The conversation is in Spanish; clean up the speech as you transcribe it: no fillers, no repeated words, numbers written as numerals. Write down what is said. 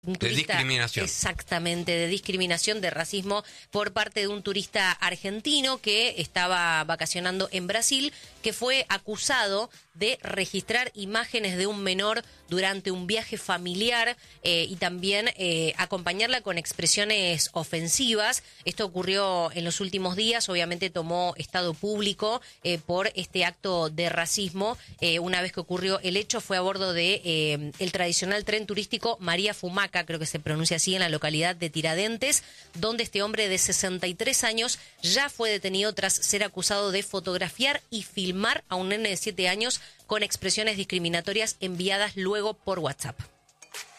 un De turista, discriminación. exactamente, de discriminación, de racismo por parte de un turista argentino que estaba vacacionando en Brasil, que fue acusado de registrar imágenes de un menor durante un viaje familiar y también acompañarla con expresiones ofensivas. Esto ocurrió en los últimos días, obviamente tomó estado público por este acto de racismo. Una vez que ocurrió el hecho, fue a bordo de el tradicional tren turístico María Fumaca, creo que se pronuncia así, en la localidad de Tiradentes, donde este hombre de 63 años ya fue detenido tras ser acusado de fotografiar y filmar a un nene de 7 años con expresiones discriminatorias enviadas luego por WhatsApp.